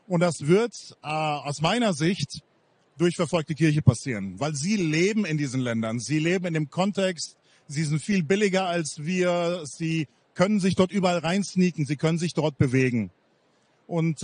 Und das wird aus meiner Sicht durch verfolgte Kirche passieren, weil sie leben in diesen Ländern, sie leben in dem Kontext, sie sind viel billiger als wir, sie können sich dort überall reinsneaken, sie können sich dort bewegen. Und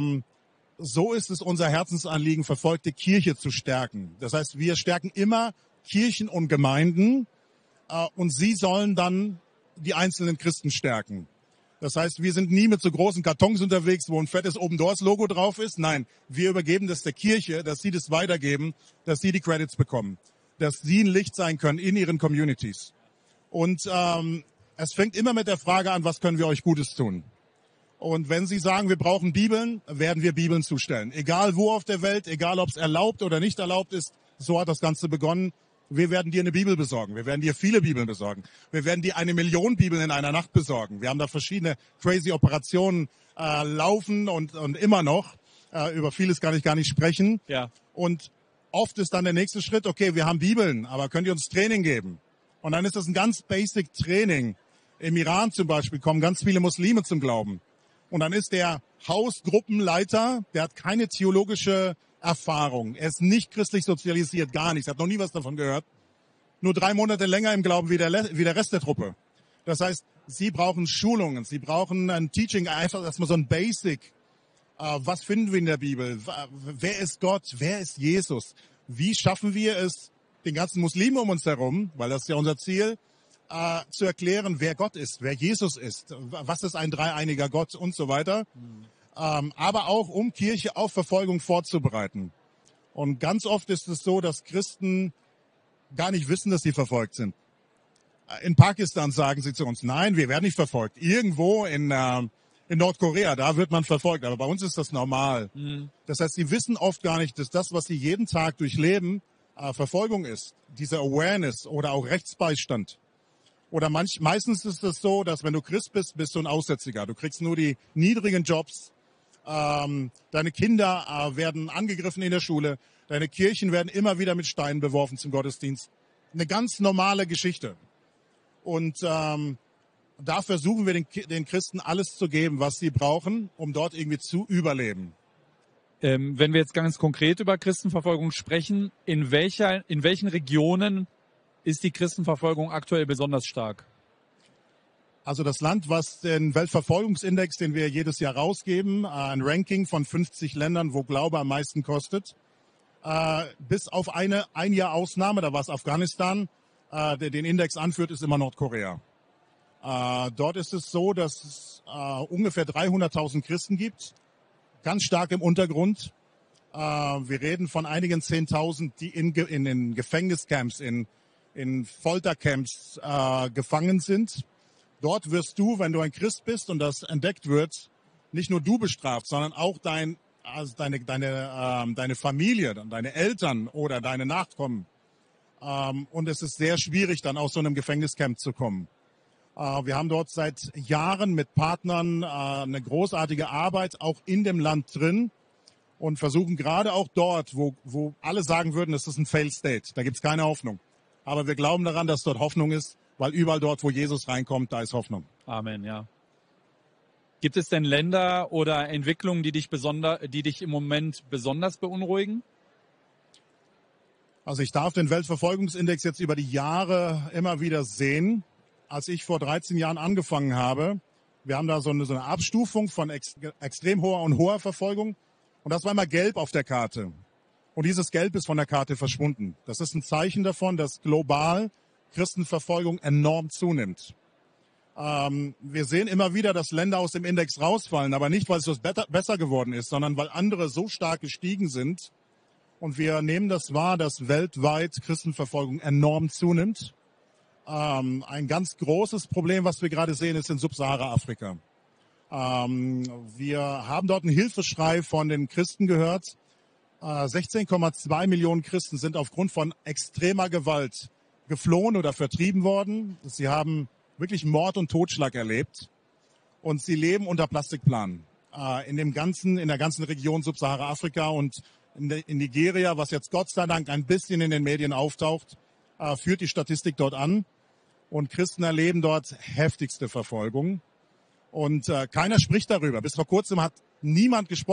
so ist es unser Herzensanliegen, verfolgte Kirche zu stärken. Das heißt, wir stärken immer Kirchen und Gemeinden und sie sollen dann die einzelnen Christen stärken. Das heißt, wir sind nie mit so großen Kartons unterwegs, wo ein fettes Open Doors Logo drauf ist. Nein, wir übergeben das der Kirche, dass sie das weitergeben, dass sie die Credits bekommen, dass sie ein Licht sein können in ihren Communities. Und es fängt immer mit der Frage an, was können wir euch Gutes tun? Und wenn Sie sagen, wir brauchen Bibeln, werden wir Bibeln zustellen. Egal wo auf der Welt, egal ob es erlaubt oder nicht erlaubt ist, so hat das Ganze begonnen. Wir werden dir eine Bibel besorgen. Wir werden dir viele Bibeln besorgen. Wir werden dir 1 Million Bibeln in einer Nacht besorgen. Wir haben da verschiedene crazy Operationen laufen und immer noch. Über vieles kann ich gar nicht sprechen. Ja. Und oft ist dann der nächste Schritt, okay, wir haben Bibeln, aber könnt ihr uns Training geben? Und dann ist das ein ganz basic Training. Im Iran zum Beispiel kommen ganz viele Muslime zum Glauben. Und dann ist der Hausgruppenleiter, der hat keine theologische Erfahrung. Er ist nicht christlich sozialisiert, gar nichts. Hat noch nie was davon gehört. Nur 3 Monate länger im Glauben wie der Rest der Truppe. Das heißt, sie brauchen Schulungen, sie brauchen ein Teaching, einfach erstmal so ein Basic. Was finden wir in der Bibel? Wer ist Gott? Wer ist Jesus? Wie schaffen wir es, den ganzen Muslimen um uns herum, weil das ist ja unser Ziel, zu erklären, wer Gott ist, wer Jesus ist, was ist ein dreieiniger Gott und so weiter. Aber auch, um Kirche auf Verfolgung vorzubereiten. Und ganz oft ist es so, dass Christen gar nicht wissen, dass sie verfolgt sind. In Pakistan sagen sie zu uns, nein, wir werden nicht verfolgt. Irgendwo in Nordkorea, da wird man verfolgt. Aber bei uns ist das normal. Das heißt, sie wissen oft gar nicht, dass das, was sie jeden Tag durchleben, Verfolgung ist. Diese Awareness oder auch Rechtsbeistand. Oder meistens ist es so, dass wenn du Christ bist, bist du ein Aussätziger. Du kriegst nur die niedrigen Jobs. Deine Kinder werden angegriffen in der Schule. Deine Kirchen werden immer wieder mit Steinen beworfen zum Gottesdienst. Eine ganz normale Geschichte. Und da versuchen wir den Christen alles zu geben, was sie brauchen, um dort irgendwie zu überleben. Wenn wir jetzt ganz konkret über Christenverfolgung sprechen, in welchen Regionen ist die Christenverfolgung aktuell besonders stark? Also das Land, was den Weltverfolgungsindex, den wir jedes Jahr rausgeben, ein Ranking von 50 Ländern, wo Glaube am meisten kostet, bis auf ein Jahr Ausnahme, da war es Afghanistan, der den Index anführt, ist immer Nordkorea. Dort ist es so, dass es ungefähr 300.000 Christen gibt, ganz stark im Untergrund. Wir reden von einigen 10.000, die in den Gefängniscamps, in Foltercamps gefangen sind. Dort wirst du, wenn du ein Christ bist und das entdeckt wird, nicht nur du bestraft, sondern auch deine Familie, deine Eltern oder deine Nachkommen. Und es ist sehr schwierig, dann aus so einem Gefängniscamp zu kommen. Wir haben dort seit Jahren mit Partnern eine großartige Arbeit auch in dem Land drin und versuchen gerade auch dort, wo alle sagen würden, es ist ein Failed State, da gibt es keine Hoffnung. Aber wir glauben daran, dass dort Hoffnung ist, weil überall dort, wo Jesus reinkommt, da ist Hoffnung. Amen, ja. Gibt es denn Länder oder Entwicklungen, die dich im Moment besonders beunruhigen? Also ich darf den Weltverfolgungsindex jetzt über die Jahre immer wieder sehen. Als ich vor 13 Jahren angefangen habe, wir haben da so eine Abstufung von extrem hoher und hoher Verfolgung. Und das war immer gelb auf der Karte. Und dieses Gelb ist von der Karte verschwunden. Das ist ein Zeichen davon, dass global Christenverfolgung enorm zunimmt. Wir sehen immer wieder, dass Länder aus dem Index rausfallen, aber nicht, weil es besser geworden ist, sondern weil andere so stark gestiegen sind. Und wir nehmen das wahr, dass weltweit Christenverfolgung enorm zunimmt. Ein ganz großes Problem, was wir gerade sehen, ist in Subsahara-Afrika. Wir haben dort einen Hilfeschrei von den Christen gehört. 16,2 Millionen Christen sind aufgrund von extremer Gewalt geflohen oder vertrieben worden. Sie haben wirklich Mord und Totschlag erlebt. Und sie leben unter Plastikplan. In der ganzen Region Subsahara-Afrika und in Nigeria, was jetzt Gott sei Dank ein bisschen in den Medien auftaucht, führt die Statistik dort an. Und Christen erleben dort heftigste Verfolgung. Und keiner spricht darüber. Bis vor kurzem hat niemand gesprochen.